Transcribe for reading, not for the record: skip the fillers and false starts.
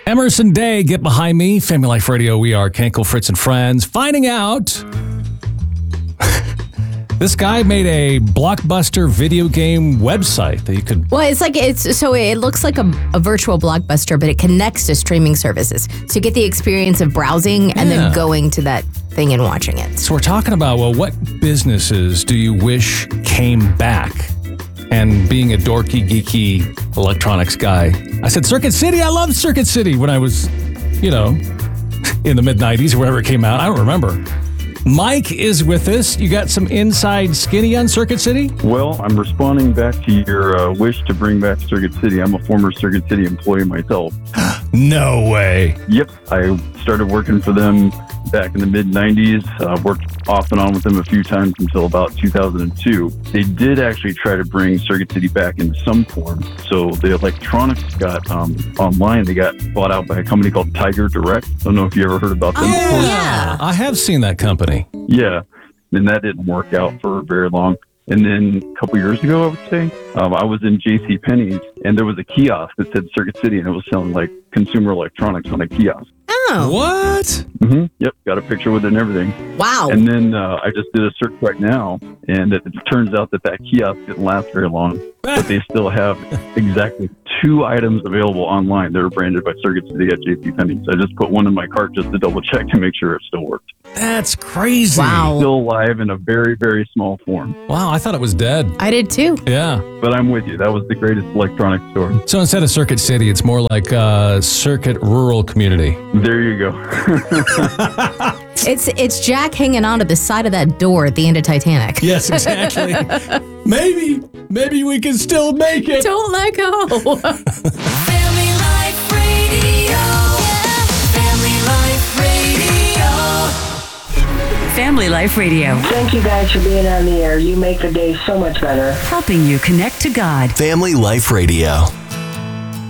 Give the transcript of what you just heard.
Emerson Day, Get Behind Me. Family Life Radio, we are Kenkel, Fritz, and Friends. Finding out this guy made a Blockbuster video game website that you could... Well, it looks like a virtual Blockbuster, but it connects to streaming services. So you get the experience of browsing and then going to that thing and watching it. So we're talking about, well, what businesses do you wish came back? And being a dorky, geeky electronics guy, I said Circuit City. I loved Circuit City when I was, in the mid-90s or whenever it came out. I don't remember. Mike is with us. You got some inside skinny on Circuit City? Well, I'm responding back to your wish to bring back Circuit City. I'm a former Circuit City employee myself. No way. Yep. I started working for them back in the mid-90s. Worked off and on with them a few times until about 2002. They did actually try to bring Circuit City back in some form. So the electronics got online. They got bought out by a company called Tiger Direct. I don't know if you ever heard about them before. Yeah. I have seen that company. Yeah. And that didn't work out for very long. And then a couple years ago, I would say, I was in JCPenney's and there was a kiosk that said Circuit City and it was selling like consumer electronics on a kiosk. Oh. What? Mm-hmm. Yep. Got a picture with it and everything. Wow. And then I just did a search right now and it turns out that kiosk didn't last very long. But they still have exactly 2 items available online that are branded by Circuit City at JCPenney's. I just put one in my cart just to double check to make sure it still worked. That's crazy. Wow. Still live in a very, very small form. Wow, I thought it was dead. I did too. Yeah. But I'm with you. That was the greatest electronics store. So instead of Circuit City, it's more like Circuit Rural Community. There you go. It's Jack hanging onto the side of that door at the end of Titanic. Yes, exactly. Maybe we can still make it. Don't let go. Family Life Radio. Family Life Radio. Family Life Radio, Thank you guys for being on the air. You make the day so much better. helping you connect to God. Family Life Radio.